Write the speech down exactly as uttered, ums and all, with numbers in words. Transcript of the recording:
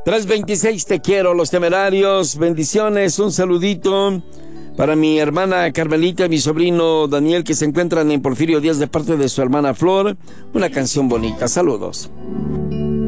tres veintiséis, te quiero, Los Temerarios. Bendiciones, un saludito para mi hermana Carmelita y mi sobrino Daniel, que se encuentran en Porfirio Díaz de parte de su hermana Flor. Una canción bonita, saludos.